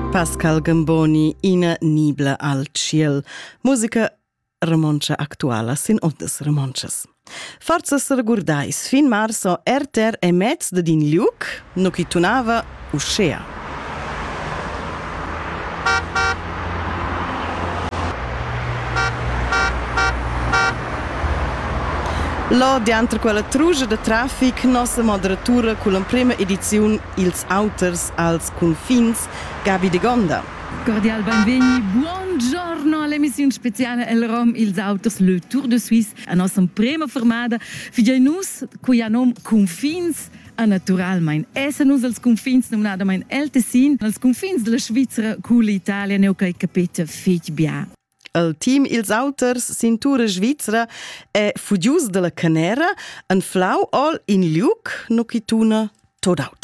Pascal Gamboni, ina nibla al ciel. Musica romancia actuala, sin otras romancias. Forza se regurdais, fin marzo erter e mezz de din liuc, no chi tunava uscea. Lo diantre quella truja de traffic, nostra moderatura con la prima edizione Ils Auters als Confins, Gabi de Gonda. Cordial benveni, buongiorno all'emissione speciale El Rom Ils Auters, le Tour de Suisse, a nostra prima formada, figlia nus, cui ha nom Confins, a naturalmein. Essa nus als Confins nominadamein El Tessin, als Confins de la Svizzera, cu l'Italia, neu che capite fich bia. Il team Ils Auters cintura svizzera è fugius de la Canera, en flau ol in liuc, no chi tuna tot out.